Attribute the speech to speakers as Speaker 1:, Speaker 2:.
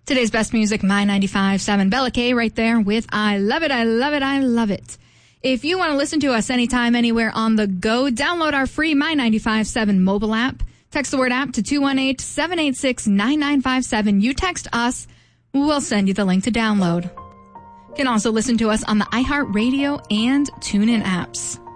Speaker 1: Today's best music, My 95.7. Bella K right there with I Love It, I Love It, I Love It. If you want to listen to us anytime, anywhere on the go, download our free My 95.7 mobile app. Text the word app to 218-786-9957. You text us, we'll send you the link to download. You can also listen to us on the iHeartRadio and TuneIn apps.